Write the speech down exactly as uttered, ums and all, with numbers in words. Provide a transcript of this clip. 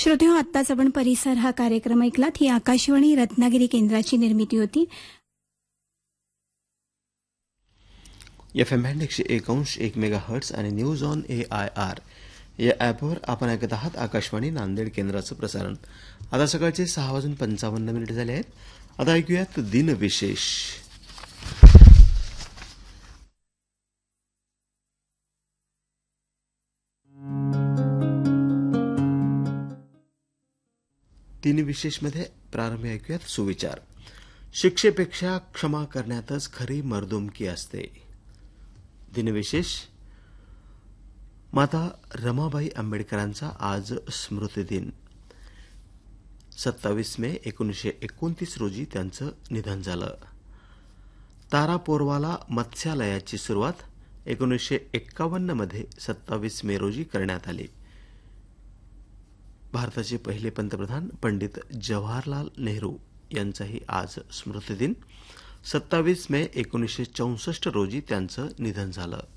श्रोते हो, आत्ताच आपण परिसर हा कार्यक्रम ऐकलात. ही आकाशवाणी रत्नागिरी केंद्राची निर्मिती होती. एफ एम बँड एकशे एक अंश एक मेगा हर्ट्स आणि news on A I R या ॲपवर आपण ऐकत आहात आकाशवाणी नांदेड केंद्राचं प्रसारण. आता सकाळचे सहा वाजून पंचावन्न मिनिट झाले आहेत. आता ऐकूयात दिनविशेष. दिनविशेषमध्ये प्रारंभी ऐकूयात सुविचार. शिक्षेपेक्षा क्षमा करण्यातच खरी मर्दुमकी असते. दिनविशेष. माता रमाबाई आंबेडकरांचा आज स्मृतिदिन. सत्तावीस मे एकोणीसशे एकोणतीस रोजी त्यांचं निधन झालं. तारापोरवाला मत्स्यालयाची सुरुवात एकोणीसशे एक्कावन्न मध्ये सत्तावीस मे रोजी करण्यात आली. भारताचे पहिले पंतप्रधान पंडित जवाहरलाल नेहरू यांचाही आज स्मृतिदिन. सत्तावीस मे एकोणीसशे चौसष्ट रोजी त्यांचं निधन झालं.